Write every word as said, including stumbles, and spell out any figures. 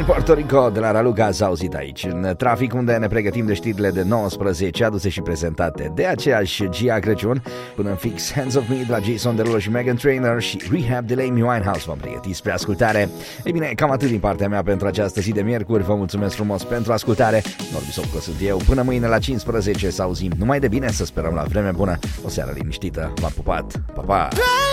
din Puerto Rico, de la Raluca, s-a auzit aici în trafic, unde ne pregătim de știrile de nouăsprezece, aduse și prezentate de aceeași Gia Crăciun. Până în fix Hands of Me de la Jason Derulo și Meghan Trainor și Rehab de la Amy Winehouse v-am pregătit spre ascultare. Ei bine, cam atât din partea mea pentru această zi de miercuri. Vă mulțumesc frumos pentru ascultare. Norbi Sopco sunt eu. Până mâine la cincisprezece să auzim numai de bine, să sperăm la vreme bună. O seară liniștită. V-am pupat. Pa, pa!